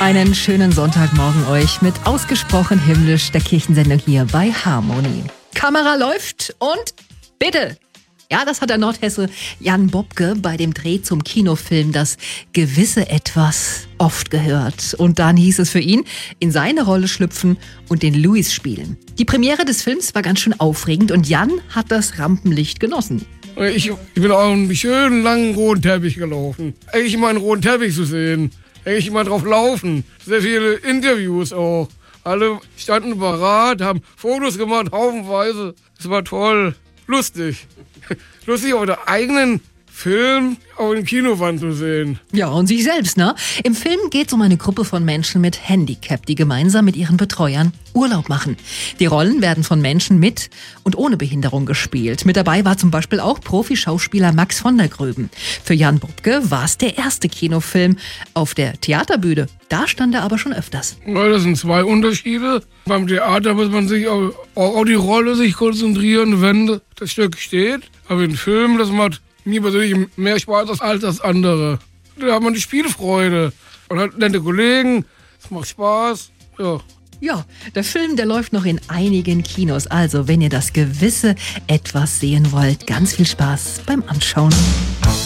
Einen schönen Sonntagmorgen euch mit ausgesprochen himmlisch der Kirchensendung hier bei Harmonie. Kamera läuft und bitte! Ja, das hat der Nordhesse Jan Bobke bei dem Dreh zum Kinofilm Das gewisse Etwas oft gehört. Und dann hieß es für ihn, in seine Rolle schlüpfen und den Louis spielen. Die Premiere des Films war ganz schön aufregend und Jan hat das Rampenlicht genossen. Ich bin auf einen schönen langen roten Teppich gelaufen. Eigentlich mal einen roten Teppich zu sehen. Eigentlich mal drauf laufen. Sehr viele Interviews auch. Alle standen parat, haben Fotos gemacht, haufenweise. Es war toll. Lustig. Lustig, auch den eigenen Film auf der Kinowand zu sehen. Ja, und sich selbst, ne? Im Film geht es um eine Gruppe von Menschen mit Handicap, die gemeinsam mit ihren Betreuern Urlaub machen. Die Rollen werden von Menschen mit und ohne Behinderung gespielt. Mit dabei war zum Beispiel auch Profischauspieler Max von der Gröben. Für Jan Bobke war es der erste Kinofilm auf der Theaterbühne. Da stand er aber schon öfters. Ja, das sind zwei Unterschiede. Beim Theater muss man sich auch auf die Rolle sich konzentrieren, wenn das Stück steht. Aber im Film, das macht mir persönlich mehr Spaß als das andere. Da hat man die Spielfreude. Man hat nette Kollegen, es macht Spaß. Ja, der Film, der läuft noch in einigen Kinos. Also, wenn ihr das gewisse Etwas sehen wollt, ganz viel Spaß beim Anschauen.